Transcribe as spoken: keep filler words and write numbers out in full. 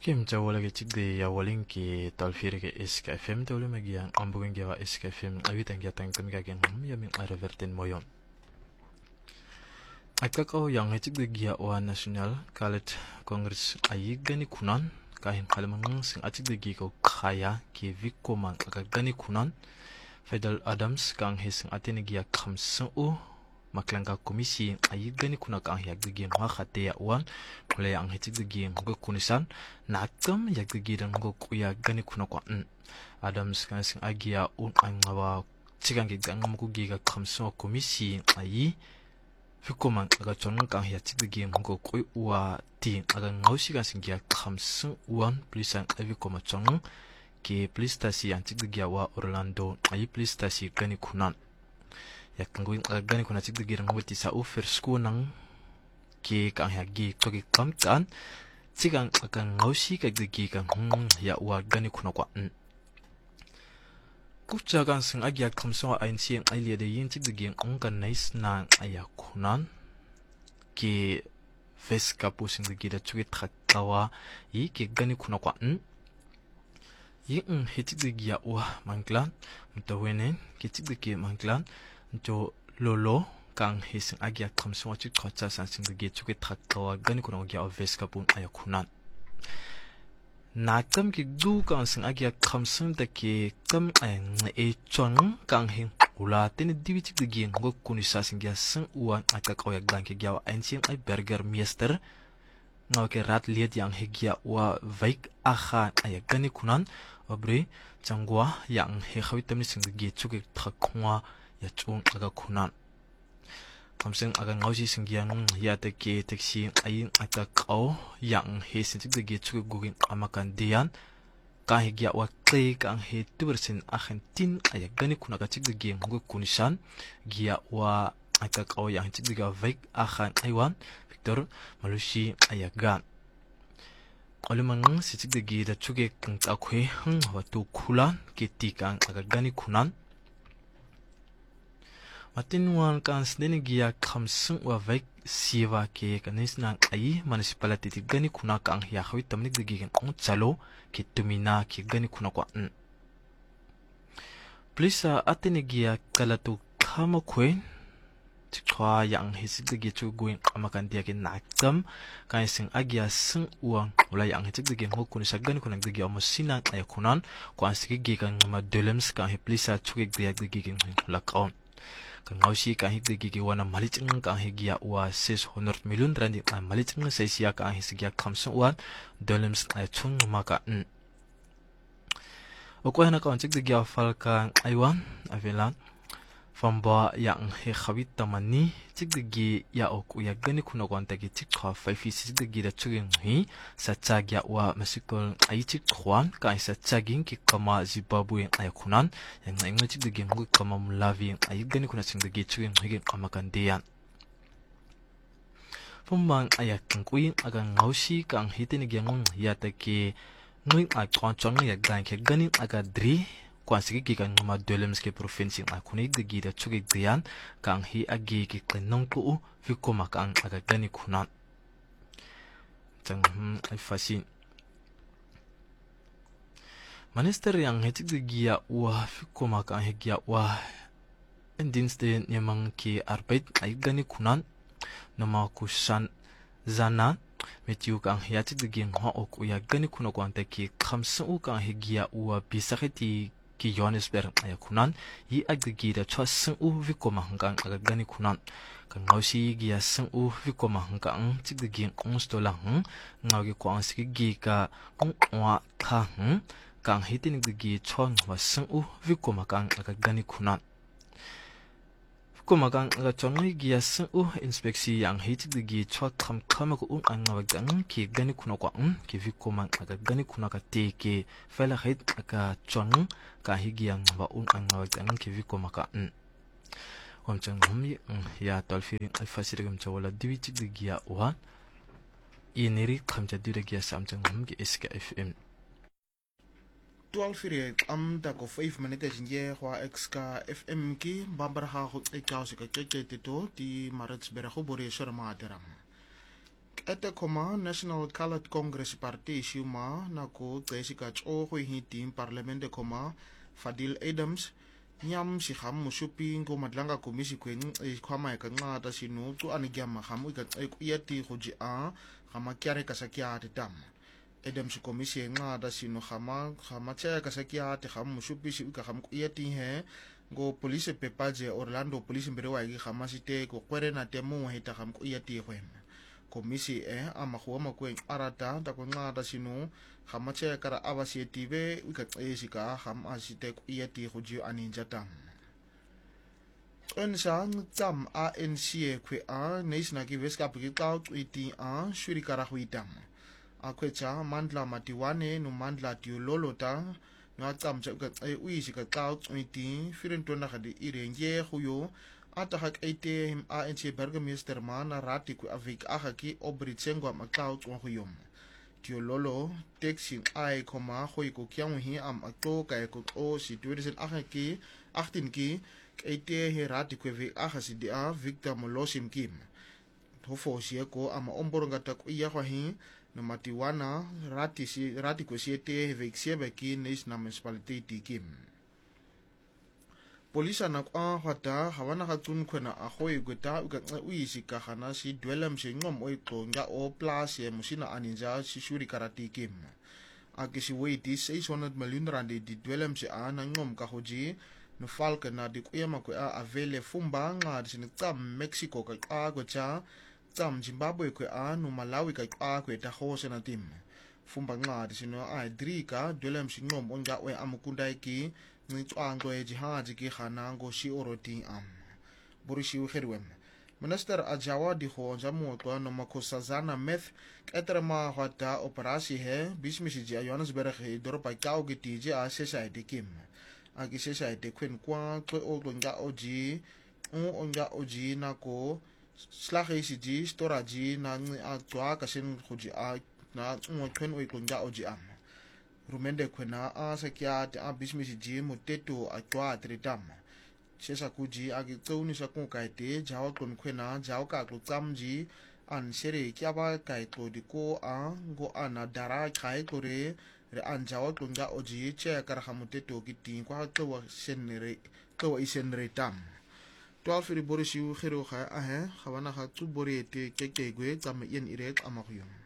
Kim jawala ke chigde ya walin ki talfiri ke S K F M tawle magian ambugin gawa S K F M awitan ya tangkan gagen ya min aravertin moyon. Akakau yang chigde gia wa national kalet congress ayi gani kunan kahin kalmangang sing achigde gi ko khaya ki vikko man agani kunan Federal Adams kang hising atini gia khamsu u maklangka komisi ayi gani kuna kang yagdigi ma khate ya wan kule ang hitigdigi ngo kunisan nakam yagdigi dan ngo kuya gani kuna kwa Adams kang sing agia un angawa chigang gi gangam ku gi ga khamsu komisi ayi fikoman aga chon kang yatigdigi ngo kuy wa ti aga ngausi ga sing gi khamsu wan plisan avi koma chon ki plistasi antigdigi wa Orlando ayi plistasi gani kunan ya kangguin agani kuna chigde girang wati sa offer school nang ki kang hagi togi kamtan chigang akan ngausi ka gi kang ya wa gani kuna kwa kucha gang sing agya kamso ain si ai le de yin chigde gi ang kan nice na aya kunan ki face kapu sing de gi da chugi thakawa yi ki gani kuna kwa yi ng hitigde gi ya wa manglan mtawene ki chigde ki manglan jo lolo kang hising agya kamso chik khocha san sing ge chuke thakkawa gani kuno gya obvious kapun aya kunan nakam ki du kang sing agya kamsung da ki kam ang e chon kang hin ula tin diwi chik de gi ngo kuni sa sing gya sing uan aka kaw yak dan ki gya ancien ai burger mister ngaw ke rat liet yang he gya wa vaik akha aya gani kunan obre changwa yang he khawitam ni sing ge chuke thakwa ya chung aga kunan kamseng aga ngausi singgian ya te ke taxi ai aka kau yang he sin de ge chu gugin amakan dian ka he gya wa kle ka he tubersin argentin aya gani kuna ka chig de ge ngu kunisan gya wa aka kau yang chig de ga vek akhan aiwan Victor Malusi aya gan Oleman si chig de ge da chuge kang ta khwe hang wa tu khulan ke ti kang aga gani kunan Matinwan kan sdeni gia khamsung wa vaik siwa ke kanis nang ai municipality ti gani kuna kang ya khawi tamnik de gigan ong chalo ki tumina ki gani kuna kwa Plisa atini gia kalatu khama khwen chikwa yang hisik de gi chu guin amakan dia ki nakam kan sing agia sung uang ula yang hisik de gi ngo kun sa gani kuna de gi amosina ay kunan kwa sik gi kan ma dolems kan he plisa chukik dia de gi la kaon kan ngausi kan hik de gi wana malicing kan hik ya wa six hundred million rand kan malicing sa sia kan hik ya khamsu wan dollars ay chung maka oko hana kan chik de gi fal kan aiwan avelan famba yang he khawit tamani chik de gi ya ok ya gani kuna kan ta gi chik kha five chik de gi da chugin hi sa cha ya wa masikol ai chik khwan kan sa chagin ki kama Zimbabwe ay kunan yang ngai chik de gi ngu kama mulavi ay gani kuna ching de gi chugin hi kama kan dian famba ay kan kuin aga ngausi kan hitini gi ngung ya ta ki ngui a chon chon ya gan ke gani aga dri kwansigi gi kan ma dolems ke province a kuni de gi da chugi dian kan hi agi ki klenong ku fi koma kan aga gani kunan chang ai fasin Minister yang hetik de gi ya wa fi koma kan he gi ya wa endinste nemang ki arbeit ai gani kunan nama kusan zana metiu kan hi atik de gi ha ok ya gani kuna kwanta ki khamsu kan he gi ya wa bisaketi ki Johannesburg ay kunan yi aggi da chasung u vikoma hanggang aga gani kunan kan ngausi gi asung u vikoma hanggang chiggi ong stolang ngawgi kwang sigi ka ong wa kha kan hitin gi chon wa sung u vikoma kan aga gani kunan Kumagang aga chongi gi asung u inspeksi yang hitik gi chwa kham kham ko un angawa gang ki gani kuna kwa un ki vikoma aga gani kuna ka te ki fela hit aga chong ka higiang wa un angawa gang ki vikoma ka un om chang humi ya tolfi ai fasirigam chawala diwi chik gi ya wa ineri khamcha dire gi sam chang hum gi S K F M twaalf uur am da ko five minutes nje kwa X K F M ki bambar ha ho e ka se ka che te to ti marats bera ho bore sor ma teram ete koma National Colored Congress Party shuma na ko tsesi ka tso go hitim parlamente koma Fadil Adams nyam si kham musupi ngo madlanga komisi kwen e khama ka ngata sinu tu anigyama khamu ka e kuyati go ji a khama kyare ka sakya te tam Adams komisi ngata sinu khama khama tsaya ka sakya te kham musupi si ka kham kuyati he ngo police pepaje Orlando police mberewa gi khama site ko kwere na temu heta kham kuyati khwem komisi e ama khoma kwen arata ta ko ngata sinu khama che kara abasietibe uka esika kham asite kuyati khuji aninja tam ensang tam a N C kwe a neisna ki veska piki tau iti a shuri kara huitam akwecha mandla matiwane no mandla tiololota no tam che ka e uisika tau iti firentona khadi irenge khuyo ata hak ete him A N C burgemeester mana rati ku avik ahaki obritsengo makau tsonguyom tiololo texin ai koma khoi ko kyang hi am akto kai ko o si twelve ahaki achttien ki ete he rati ku avik ahasi dia Victor Molosim kim hofo si ko ama omboronga tak iya hi no matiwana rati si rati ku si ete avik siebe ki nis na municipality kim Polisa na kwa hata hawana hatun kwena ahoy gweta uka uisi kahana si dwelem si ngom oito nga o plus ye musina aninja si shuri karati kim. Aki si weiti six hundred million randi di dwelem si a na ngom kahoji no falke na di kuyama kwa avele fumba nga di sini tam Mexico ka kwa kwa tam Zimbabwe kwa a no Malawi ka kwa kwa ta hose na tim. Fumba nga di sini a drika dwelem si ngom onga we amukunda iki nitwango e jihad ki khanango shi oroti am burishi uherwem Minister ajawa di ho jamu to no makosazana meth ketrama hata operasi he bismisi ji Johannesburg he doropa kau gitije a society kim agi society kwen kwa to ogonga oji un onga oji na ko slaghe si ji storage na atwa kasen khuji a na un kwen ogonga oji am rumende kwena a sakya te a bismisi ji muteto atwa tritam sesa kuji agi tsoni sa ku kai te jaw kon kwena jaw ka ko tsamji an sere kya ba kai to di ko a go ana dara kai ko re re an jaw ko nga oji che kar ha muteto ki tin kwa to wa senre to wa isenre tam twelve ri borisi u khiro kha a he khawana kha tu borete ke ke gwe tsam yen ire amakhyo